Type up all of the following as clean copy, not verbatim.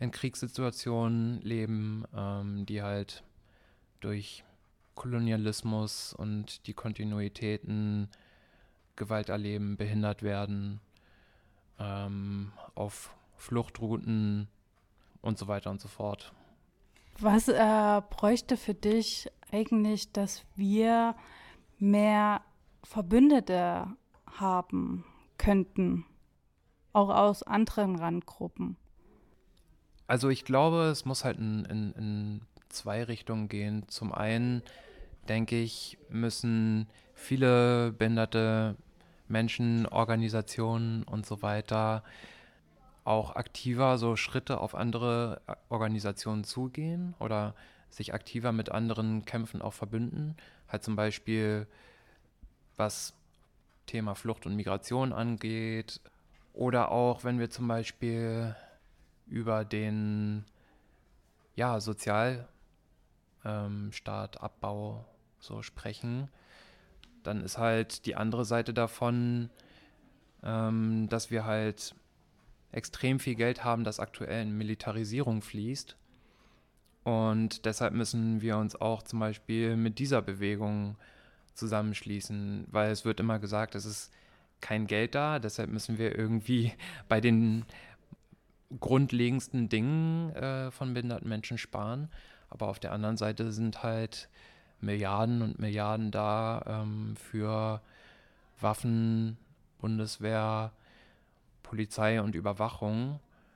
in Kriegssituationen leben, die halt durch Kolonialismus und die Kontinuitäten Gewalt erleben, behindert werden, auf Fluchtrouten und so weiter und so fort. Was bräuchte für dich eigentlich, dass wir mehr Verbündete haben könnten, auch aus anderen Randgruppen? Also ich glaube, es muss halt in zwei Richtungen gehen. Zum einen denke ich, müssen viele behinderte Menschen, Organisationen und so weiter auch aktiver so Schritte auf andere Organisationen zugehen oder sich aktiver mit anderen Kämpfen auch verbünden. Halt zum Beispiel, was Thema Flucht und Migration angeht. Oder auch, wenn wir zum Beispiel über den Sozialstaat, Abbau so sprechen, dann ist halt die andere Seite davon, dass wir halt extrem viel Geld haben, das aktuell in Militarisierung fließt. Und deshalb müssen wir uns auch zum Beispiel mit dieser Bewegung zusammenschließen, weil es wird immer gesagt, es ist kein Geld da, deshalb müssen wir irgendwie bei den grundlegendsten Dingen von behinderten Menschen sparen. Aber auf der anderen Seite sind halt Milliarden und Milliarden da für Waffen, Bundeswehr, Polizei und Überwachung.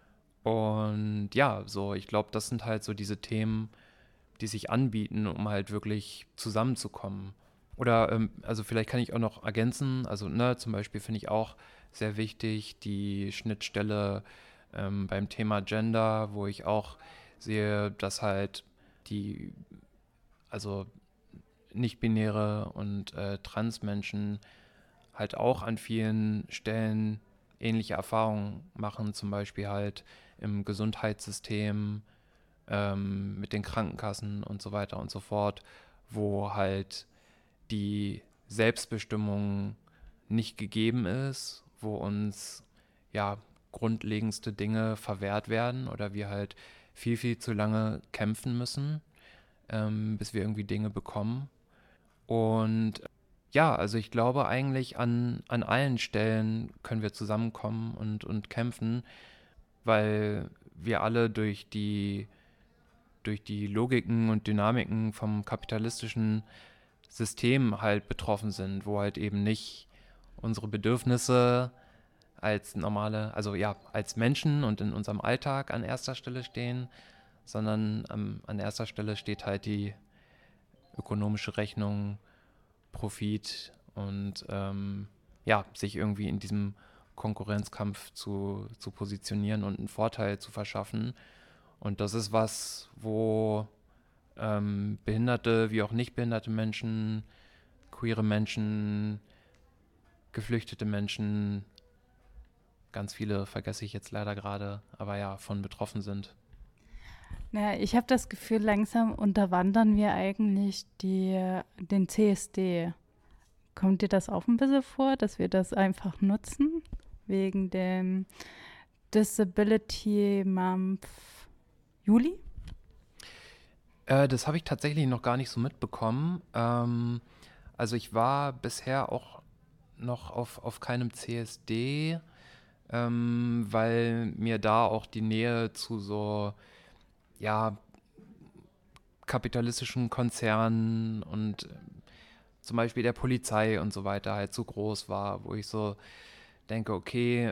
Und ja, so, ich glaube, das sind halt so diese Themen, die sich anbieten, um halt wirklich zusammenzukommen. Oder, also vielleicht kann ich auch noch ergänzen, also ne, zum Beispiel finde ich auch sehr wichtig die Schnittstelle beim Thema Gender, wo ich auch sehe, dass halt die, also nicht-binäre und Transmenschen halt auch an vielen Stellen ähnliche Erfahrungen machen, zum Beispiel halt im Gesundheitssystem, mit den Krankenkassen und so weiter und so fort, wo halt die Selbstbestimmung nicht gegeben ist, wo uns ja grundlegendste Dinge verwehrt werden oder wir halt viel, viel zu lange kämpfen müssen, bis wir irgendwie Dinge bekommen. Und ja, also ich glaube eigentlich an allen Stellen können wir zusammenkommen und kämpfen, weil wir alle durch die Logiken und Dynamiken vom kapitalistischen System halt betroffen sind, wo halt eben nicht unsere Bedürfnisse als normale, also ja, als Menschen und in unserem Alltag an erster Stelle stehen, sondern an erster Stelle steht halt die ökonomische Rechnung, Profit und ja, sich irgendwie in diesem Konkurrenzkampf zu positionieren und einen Vorteil zu verschaffen. Und das ist was, wo behinderte wie auch nicht behinderte Menschen, queere Menschen, geflüchtete Menschen, ganz viele vergesse ich jetzt leider gerade, aber ja, von betroffen sind. Naja, ich habe das Gefühl, langsam unterwandern wir eigentlich den CSD. Kommt dir das auch ein bisschen vor, dass wir das einfach nutzen? Wegen dem Disability Month Juli? Das habe ich tatsächlich noch gar nicht so mitbekommen. Also ich war bisher auch noch auf keinem CSD, weil mir da auch die Nähe zu so, ja, kapitalistischen Konzernen und zum Beispiel der Polizei und so weiter halt so groß war, wo ich so denke, okay,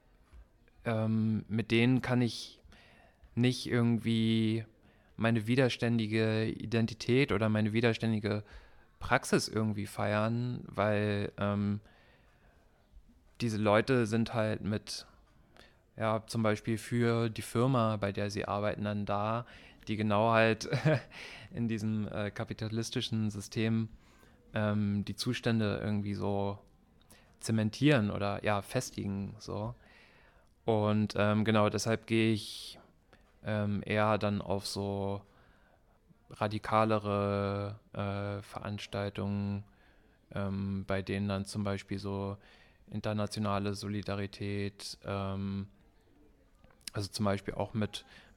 mit denen kann ich nicht irgendwie meine widerständige Identität oder meine widerständige Praxis irgendwie feiern, weil diese Leute sind halt mit, ja, zum Beispiel für die Firma, bei der sie arbeiten, dann da, die genau halt in diesem kapitalistischen System die Zustände irgendwie so zementieren oder ja, festigen. So. Und genau deshalb gehe ich eher dann auf so radikalere Veranstaltungen, bei denen dann zum Beispiel so internationale Solidarität, also zum Beispiel auch mit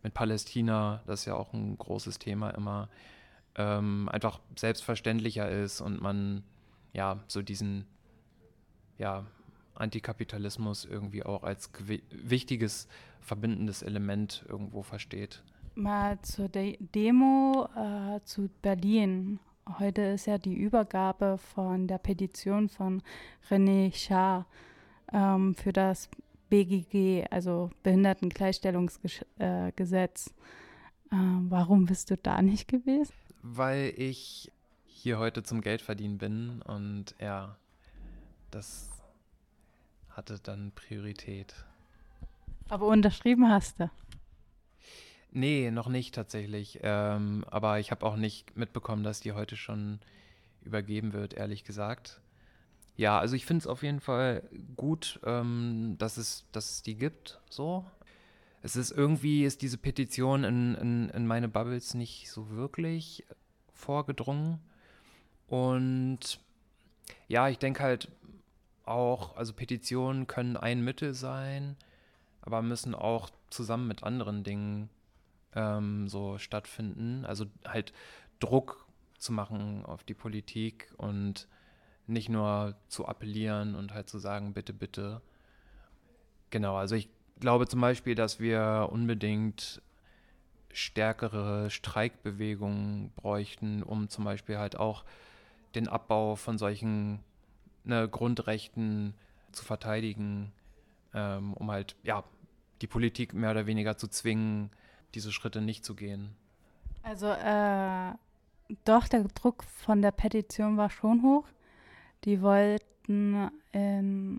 mit Palästina, das ist ja auch ein großes Thema immer, einfach selbstverständlicher ist und man ja so diesen ja, Antikapitalismus irgendwie auch als wichtiges verbindendes Element irgendwo versteht. Mal zur Demo zu Berlin. Heute ist ja die Übergabe von der Petition von René Char für das BGG, also Behindertengleichstellungsgesetz. Warum bist du da nicht gewesen? Weil ich hier heute zum Geldverdienen bin und ja, das hatte dann Priorität. Aber unterschrieben hast du. Nee, noch nicht tatsächlich. Aber ich habe auch nicht mitbekommen, dass die heute schon übergeben wird, ehrlich gesagt. Ja, also ich finde es auf jeden Fall gut, dass es die gibt, so. Es ist irgendwie, ist diese Petition in meine Bubbles nicht so wirklich vorgedrungen. Und ja, ich denke halt auch, also Petitionen können ein Mittel sein, aber müssen auch zusammen mit anderen Dingen so stattfinden. Also halt Druck zu machen auf die Politik und nicht nur zu appellieren und halt zu sagen, bitte, bitte. Genau, also ich glaube zum Beispiel, dass wir unbedingt stärkere Streikbewegungen bräuchten, um zum Beispiel halt auch den Abbau von solchen Grundrechten zu verteidigen, um halt ja die Politik mehr oder weniger zu zwingen, diese Schritte nicht zu gehen. Also doch, der Druck von der Petition war schon hoch. Die wollten in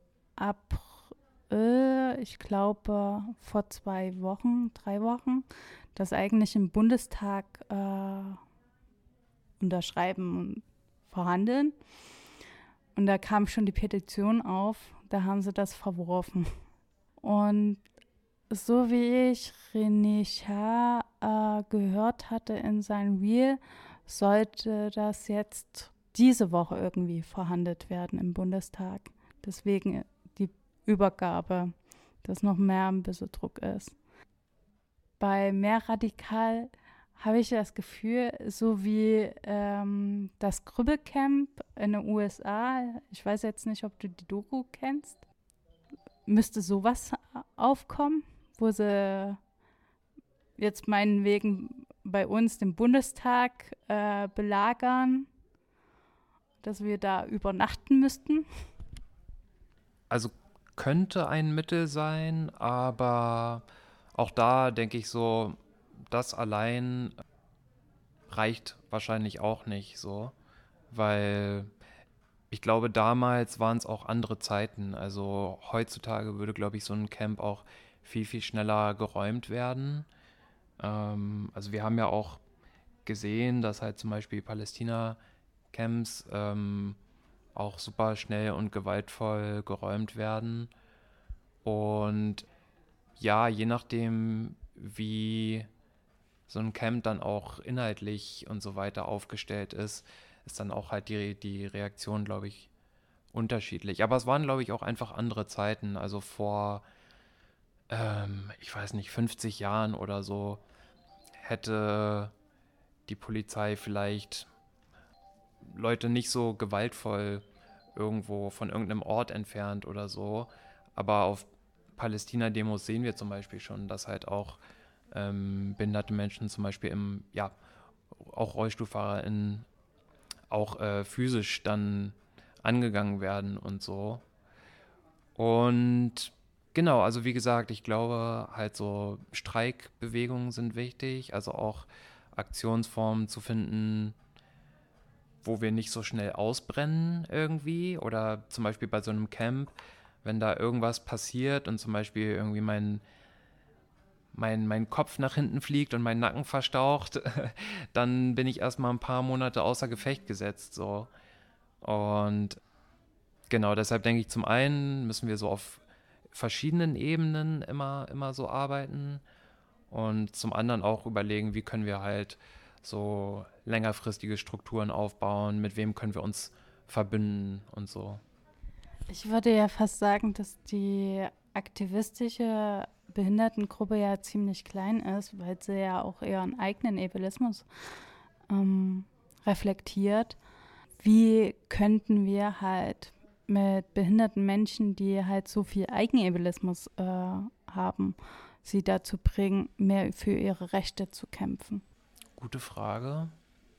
April, ich glaube vor 2 Wochen, 3 Wochen, das eigentlich im Bundestag unterschreiben und verhandeln. Und da kam schon die Petition auf, da haben sie das verworfen. Und so wie ich René Char gehört hatte in seinem Reel, sollte das jetzt diese Woche irgendwie verhandelt werden im Bundestag. Deswegen die Übergabe, dass noch mehr ein bisschen Druck ist. Bei Mehr Radikal habe ich das Gefühl, so wie das Krüppelcamp in den USA, ich weiß jetzt nicht, ob du die Doku kennst, müsste sowas aufkommen, wo sie jetzt meinetwegen bei uns den Bundestag belagern, dass wir da übernachten müssten. Also könnte ein Mittel sein, aber auch da denke ich so, das allein reicht wahrscheinlich auch nicht so, weil ich glaube, damals waren es auch andere Zeiten. Also heutzutage würde, glaube ich, so ein Camp auch viel, viel schneller geräumt werden. Also wir haben ja auch gesehen, dass halt zum Beispiel Palästina-Camps auch super schnell und gewaltvoll geräumt werden. Und ja, je nachdem, wie so ein Camp dann auch inhaltlich und so weiter aufgestellt ist, ist dann auch halt die Reaktion, glaube ich, unterschiedlich. Aber es waren, glaube ich, auch einfach andere Zeiten. Also vor, ich weiß nicht, 50 Jahren oder so hätte die Polizei vielleicht Leute nicht so gewaltvoll irgendwo von irgendeinem Ort entfernt oder so. Aber auf Palästina-Demos sehen wir zum Beispiel schon, dass halt auch behinderte Menschen zum Beispiel ja, auch RollstuhlfahrerInnen auch physisch dann angegangen werden und so. Und genau, also wie gesagt, ich glaube halt so Streikbewegungen sind wichtig, also auch Aktionsformen zu finden, wo wir nicht so schnell ausbrennen irgendwie oder zum Beispiel bei so einem Camp, wenn da irgendwas passiert und zum Beispiel irgendwie mein Kopf nach hinten fliegt und mein Nacken verstaucht, dann bin ich erstmal ein paar Monate außer Gefecht gesetzt. So. Und genau, deshalb denke ich, zum einen müssen wir so auf verschiedenen Ebenen immer so arbeiten und zum anderen auch überlegen, wie können wir halt so längerfristige Strukturen aufbauen, mit wem können wir uns verbünden und so. Ich würde ja fast sagen, dass die aktivistische Behindertengruppe ja ziemlich klein ist, weil sie ja auch ihren eigenen Ableismus reflektiert. Wie könnten wir halt mit behinderten Menschen, die halt so viel Eigenableismus haben, sie dazu bringen, mehr für ihre Rechte zu kämpfen? Gute Frage.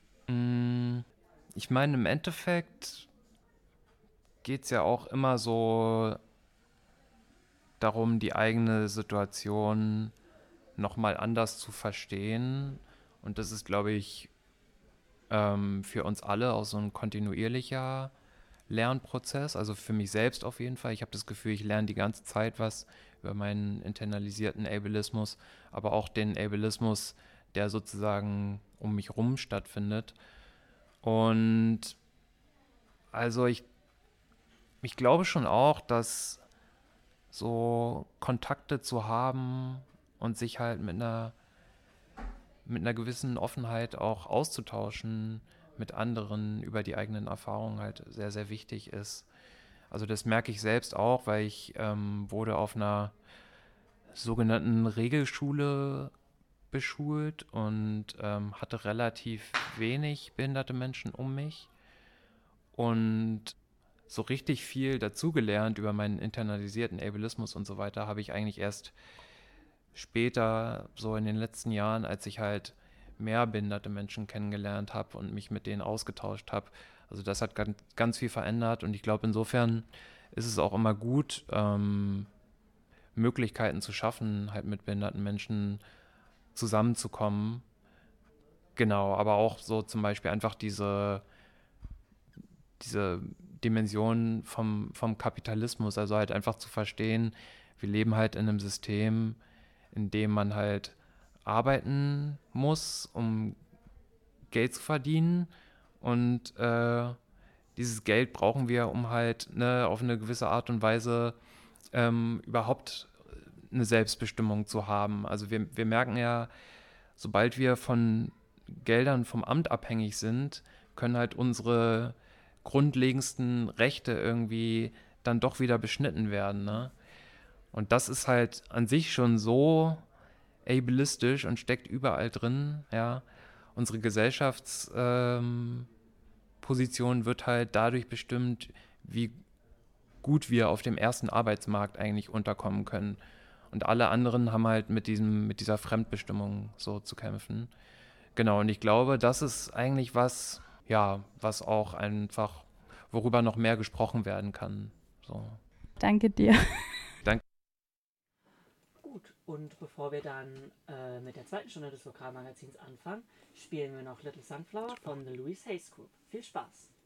Ich meine, im Endeffekt geht es ja auch immer so darum, die eigene Situation nochmal anders zu verstehen. Und das ist, glaube ich, für uns alle auch so ein kontinuierlicher Lernprozess. Also für mich selbst auf jeden Fall. Ich habe das Gefühl, ich lerne die ganze Zeit was über meinen internalisierten Ableismus, aber auch den Ableismus, der sozusagen um mich rum stattfindet. Und also ich glaube schon auch, dass so Kontakte zu haben und sich halt mit einer gewissen Offenheit auch auszutauschen mit anderen über die eigenen Erfahrungen halt sehr, sehr wichtig ist. Also das merke ich selbst auch, weil ich wurde auf einer sogenannten Regelschule beschult und hatte relativ wenig behinderte Menschen um mich und so richtig viel dazugelernt über meinen internalisierten Ableismus und so weiter habe ich eigentlich erst später, so in den letzten Jahren, als ich halt mehr behinderte Menschen kennengelernt habe und mich mit denen ausgetauscht habe. Also das hat ganz, ganz viel verändert und ich glaube, insofern ist es auch immer gut, Möglichkeiten zu schaffen, halt mit behinderten Menschen zusammenzukommen. Genau, aber auch so zum Beispiel einfach diese Dimension vom Kapitalismus, also halt einfach zu verstehen, wir leben halt in einem System, in dem man halt arbeiten muss, um Geld zu verdienen. Und dieses Geld brauchen wir, um halt auf eine gewisse Art und Weise überhaupt eine Selbstbestimmung zu haben. Also wir merken ja, sobald wir von Geldern vom Amt abhängig sind, können halt unsere grundlegendsten Rechte irgendwie dann doch wieder beschnitten werden. Ne? Und das ist halt an sich schon so ableistisch und steckt überall drin. Ja, unsere Gesellschaftsposition wird halt dadurch bestimmt, wie gut wir auf dem ersten Arbeitsmarkt eigentlich unterkommen können. Und alle anderen haben halt mit dieser Fremdbestimmung so zu kämpfen. Genau, und ich glaube, das ist eigentlich was, ja, was auch einfach, worüber noch mehr gesprochen werden kann. So. Danke dir. Danke. Gut, und bevor wir dann mit der zweiten Stunde des Lokalmagazins anfangen, spielen wir noch Little Sunflower von The Louise Hayes Group. Viel Spaß!